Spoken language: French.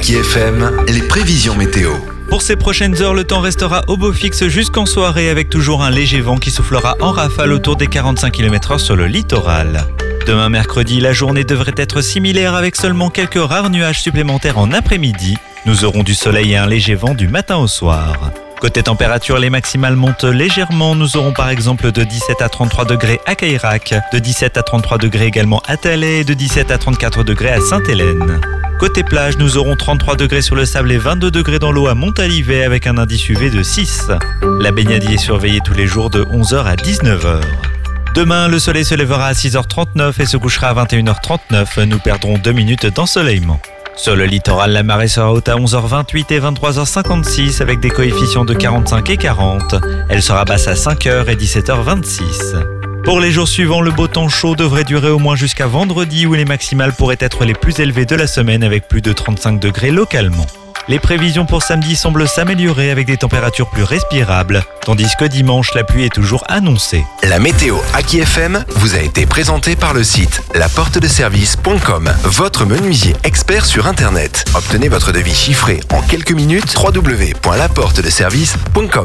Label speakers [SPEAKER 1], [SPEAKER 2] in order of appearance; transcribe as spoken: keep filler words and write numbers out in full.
[SPEAKER 1] Aki F M, les prévisions météo.
[SPEAKER 2] Pour ces prochaines heures, le temps restera au beau fixe jusqu'en soirée avec toujours un léger vent qui soufflera en rafale autour des quarante-cinq kilomètres heure sur le littoral. Demain mercredi, la journée devrait être similaire avec seulement quelques rares nuages supplémentaires en après-midi. Nous aurons du soleil et un léger vent du matin au soir. Côté température, les maximales montent légèrement. Nous aurons par exemple de dix-sept à trente-trois degrés à Cayrac, de dix-sept à trente-trois degrés également à Thalès et de dix-sept à trente-quatre degrés à Sainte-Hélène. Côté plage, nous aurons trente-trois degrés sur le sable et vingt-deux degrés dans l'eau à Montalivet avec un indice U V de six. La baignade y est surveillée tous les jours de onze heures à dix-neuf heures. Demain, le soleil se lèvera à six heures trente-neuf et se couchera à vingt et une heures trente-neuf. Nous perdrons deux minutes d'ensoleillement. Sur le littoral, la marée sera haute à onze heures vingt-huit et vingt-trois heures cinquante-six avec des coefficients de quarante-cinq et quarante. Elle sera basse à cinq heures et dix-sept heures vingt-six. Pour les jours suivants, le beau temps chaud devrait durer au moins jusqu'à vendredi où les maximales pourraient être les plus élevées de la semaine avec plus de trente-cinq degrés localement. Les prévisions pour samedi semblent s'améliorer avec des températures plus respirables, tandis que dimanche, la pluie est toujours annoncée.
[SPEAKER 1] La météo Aki F M vous a été présentée par le site la porte de service point com, votre menuisier expert sur Internet. Obtenez votre devis chiffré en quelques minutes, w w w point la porte de service point com.